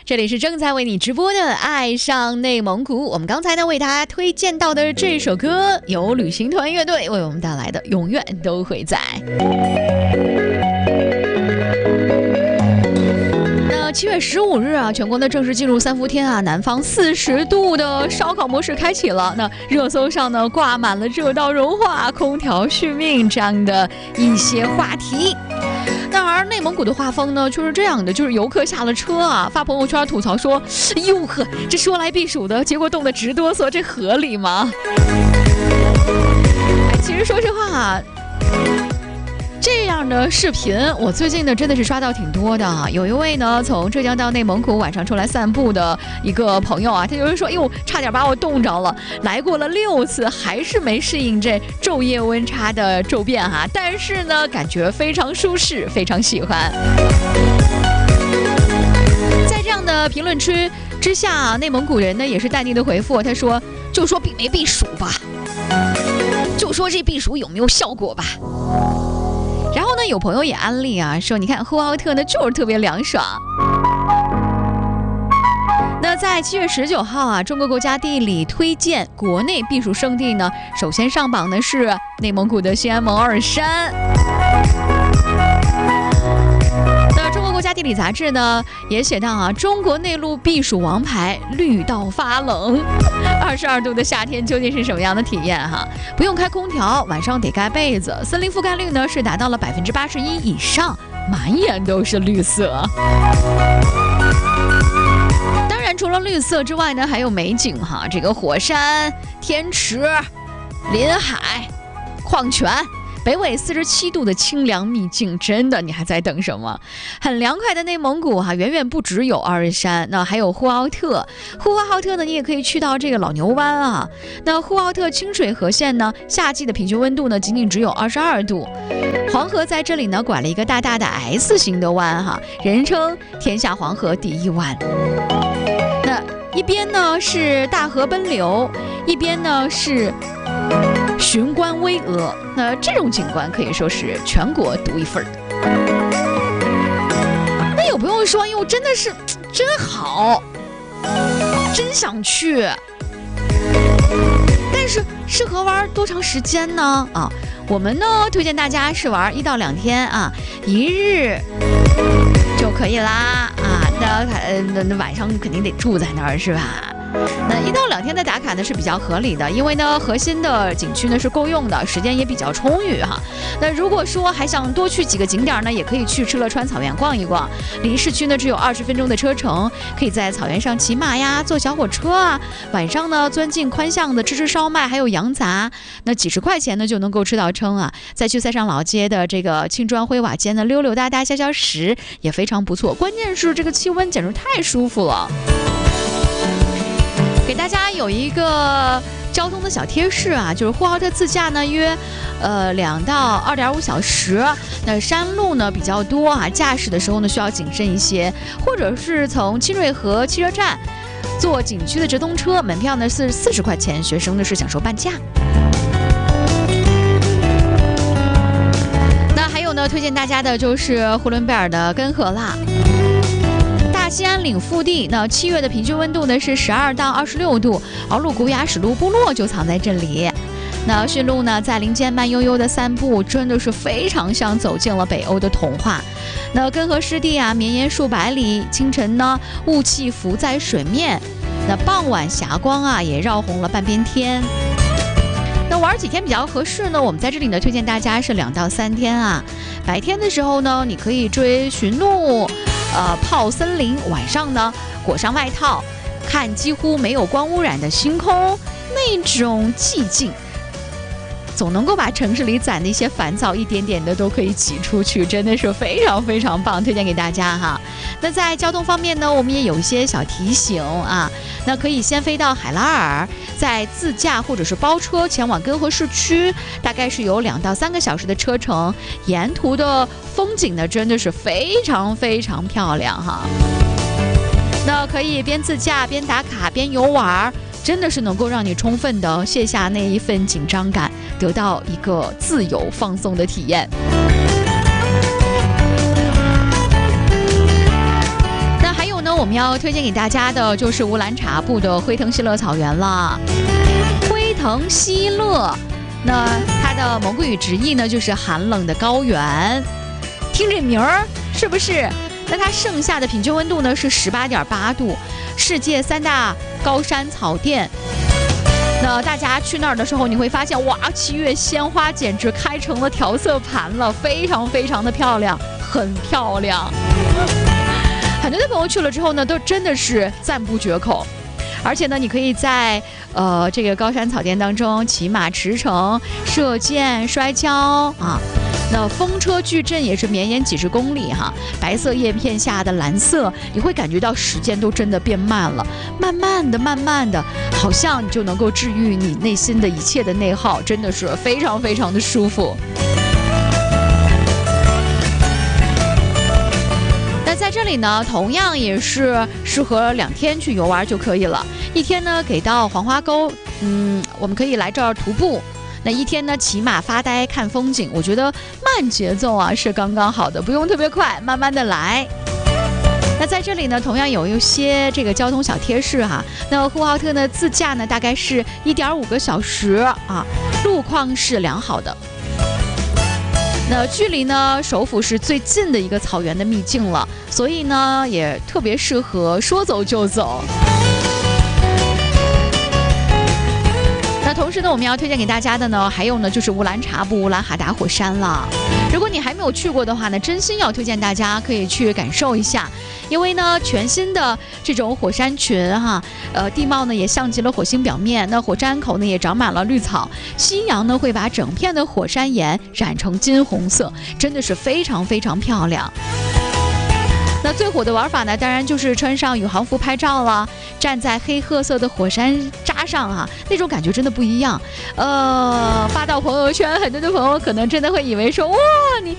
这里是正在为你直播的《爱上内蒙古》。我们刚才呢为大家推荐到的这首歌，由旅行团乐队为我们带来的《永远都会在》。7月15日啊，全国呢正式进入3伏天啊，南方40度的烧烤模式开启了。那热搜上呢挂满了热到融化、空调续命这样的一些话题。那而内蒙古的画风呢，就是这样的，就是游客下了车啊，发朋友圈吐槽说：“哟呵，这说来避暑的，结果冻得直哆嗦，这合理吗？”其实说实话啊，这样的视频我最近呢真的是刷到挺多的啊。有一位呢从浙江到内蒙古晚上出来散步的一个朋友啊，他就是说：“哟，差点把我冻着了，来过了6次，还是没适应这昼夜温差的骤变哈。但是呢，感觉非常舒适，非常喜欢。”在这样的评论区之下，内蒙古人呢也是淡定的回复，他说：“就说避没避暑吧，就说这避暑有没有效果吧。”然后呢，有朋友也安利啊，说你看呼和浩特呢就是特别凉爽。那在7月19号啊，中国国家地理推荐国内避暑胜地呢，首先上榜的是内蒙古的兴安勐二山。那中国国家地理杂志呢也写到啊，中国内陆避暑王牌绿到发冷，22度的夏天究竟是什么样的体验哈？不用开空调，晚上得盖被子，森林覆盖率呢是达到了81%以上，满眼都是绿色。当然，除了绿色之外呢，还有美景哈，这个火山、天池、林海、矿泉。北纬47度的清凉秘境，真的你还在等什么？很凉快的内蒙古哈，远远不只有二山，那还有呼和浩特。呼和浩特呢，你也可以去到这个老牛湾啊。那呼和浩特清水河县呢，夏季的平均温度呢，仅仅只有22度。黄河在这里呢，拐了一个大大的 S 型的弯哈，人称天下黄河第一湾。那一边呢是大河奔流，一边呢是雄关巍峨，那这种景观可以说是全国独一份。那有朋友说：“哟，真的是真好，真想去。”但是适合玩多长时间呢？啊，我们呢推荐大家是玩1到2天啊，1日就可以啦啊。那晚上肯定得住在那儿是吧？那1到2天的打卡呢是比较合理的，因为呢核心的景区呢是够用的，时间也比较充裕哈。那如果说还想多去几个景点呢，也可以去敕勒川草原逛一逛，离市区呢只有20分钟的车程，可以在草原上骑马呀，坐小火车啊，晚上呢钻进宽巷的吃烧麦，还有羊杂，那几十块钱呢就能够吃到撑啊。再去塞上老街的这个青砖灰瓦街呢，溜溜达达消消食也非常不错，关键是这个气温简直太舒服了。给大家有一个交通的小贴士啊，就是呼和浩特自驾呢约2到2.5小时，那山路呢比较多啊，驾驶的时候呢需要谨慎一些，或者是从清瑞河汽车站坐景区的直通车，门票呢是40块钱，学生呢是享受半价。那还有呢，推荐大家的就是呼伦贝尔的根河啦。大兴安岭腹地，那7月的平均温度呢是12到26度，敖鲁古雅史路部落就藏在这里。那驯鹿呢在林间慢悠悠的散步，真的是非常像走进了北欧的童话。那根河湿地啊，绵延数百里，清晨呢雾气浮在水面，那傍晚霞光啊也绕红了半边天。那玩几天比较合适呢？我们在这里呢推荐大家是2到3天啊。白天的时候呢，你可以追驯鹿。泡森林，晚上呢裹上外套，看几乎没有光污染的星空，那种寂静，总能够把城市里攒的一些烦躁一点点的都可以挤出去，真的是非常非常棒，推荐给大家哈。那在交通方面呢，我们也有一些小提醒啊。那可以先飞到海拉尔，再自驾或者是包车前往根河市区，大概是有2到3个小时的车程，沿途的风景呢真的是非常非常漂亮哈。那可以边自驾边打卡边游玩，真的是能够让你充分的卸下那一份紧张感，得到一个自由放松的体验。 呢，我们要推荐给大家的就是乌兰察布的辉腾希勒草原了。辉腾希勒，那它的蒙古语直译呢就是寒冷的高原。听这名儿是不是？那它盛夏的平均温度呢是18.8度，世界3大高山草甸。那大家去那儿的时候，你会发现，哇，7月鲜花简直开成了调色盘了，非常非常的漂亮，很漂亮。很多的朋友去了之后呢，都真的是赞不绝口。而且呢，你可以在这个高山草甸当中骑马驰骋、射箭、摔跤啊。那风车矩阵也是绵延几十公里哈，白色叶片下的蓝色，你会感觉到时间都真的变慢了，慢慢的，好像你就能够治愈你内心的一切的内耗，真的是非常非常的舒服。那在这里呢，同样也是适合2天去游玩就可以了。一天呢给到黄花沟，我们可以来这儿徒步。那一天呢，骑马发呆看风景，我觉得慢节奏啊是刚刚好的，不用特别快，慢慢的来。那在这里呢，同样有一些这个交通小贴士哈。那呼和浩特呢，自驾呢大概是1.5个小时啊，路况是良好的。那距离呢，首府是最近的一个草原的秘境了，所以呢，也特别适合说走就走。那同时呢，我们要推荐给大家的呢，还有呢就是乌兰察布乌兰哈达火山了。如果你还没有去过的话呢，真心要推荐大家可以去感受一下，因为呢全新的这种火山群哈，地貌呢也像极了火星表面，那火山口呢也长满了绿草，夕阳呢会把整片的火山岩染成金红色，真的是非常非常漂亮。那最火的玩法呢，当然就是穿上宇航服拍照了，站在黑褐色的火山渣上啊，那种感觉真的不一样。发到朋友圈，很多的朋友可能真的会以为说，哇，你